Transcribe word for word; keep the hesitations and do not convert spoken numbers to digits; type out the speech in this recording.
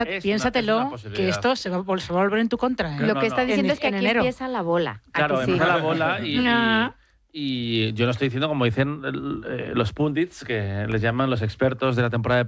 Es piénsatelo, una, es una que esto se va, se va a volver en tu contra. ¿eh? Claro, Lo que no, está no. diciendo En- es que en aquí enero. empieza la bola. ¿A Claro, que sí? empieza la bola y, No. y, y yo no estoy diciendo, como dicen el, eh, los pundits, que les llaman los expertos de la temporada de